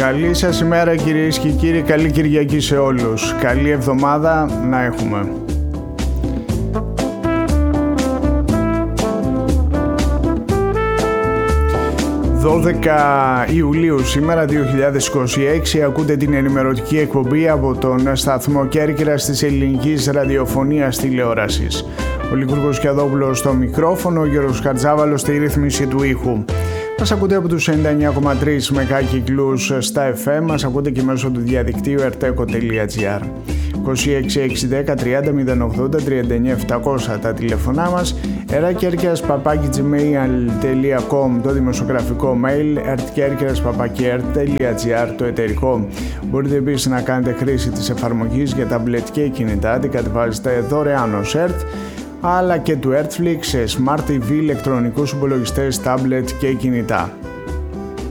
Καλή σας ημέρα κυρίες και κύριοι, καλή Κυριακή σε όλους. Καλή εβδομάδα να έχουμε. «12 Ιουλίου σήμερα 2026 ακούτε την ενημερωτική εκπομπή από τον σταθμό Κέρκυρας της ελληνικής ραδιοφωνίας τηλεόρασης. Ο Λικούργος Κιαδόπουλος στο μικρόφωνο, ο Γιώργος Χατζάβαλος στη ρύθμιση του ήχου. Μας ακούτε από τους 99,3 μεγάκυκλους στα FM, μας ακούτε και μέσω του διαδικτύου rteco.gr. 26 610 30 080 39 700 τα τηλεφωνά μας, erakerkias@gmail.com το δημοσιογραφικό mail, ertkerkias@ert.gr το εταιρικό. Μπορείτε επίσης να κάνετε χρήση της εφαρμογής για ταμπλετ και κινητά, την κατεβάζετε δωρεάν ως ERT, αλλά και του Ertflix σε Smart TV, ηλεκτρονικούς υπολογιστές, τάμπλετ και κινητά.